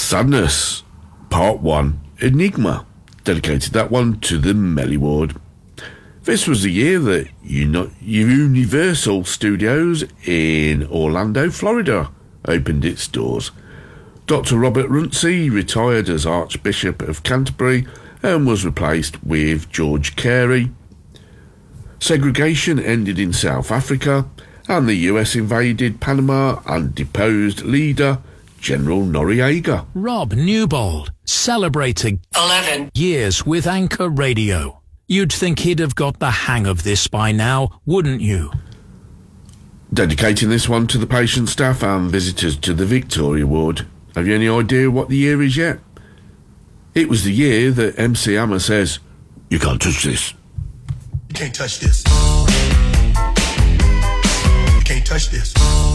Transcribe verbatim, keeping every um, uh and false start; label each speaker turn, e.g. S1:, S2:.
S1: Sadness, Part one, Enigma. Dedicated that one to the Melly Ward. This was the year that Uni- Universal Studios in Orlando, Florida, opened its doors. Doctor Robert Runcie retired as Archbishop of Canterbury and was replaced with George Carey. Segregation ended in South Africa, and the U S invaded Panama and deposed leader General Noriega.
S2: Rob Newbold, celebrating eleven years with Anchor Radio. You'd think he'd have got the hang of this by now, wouldn't you?
S1: Dedicating this one to the patient staff and visitors to the Victoria Ward. Have you any idea what the year is yet? It was the year that M C Hammer says, "You can't touch this."
S3: You can't touch this. You can't touch this.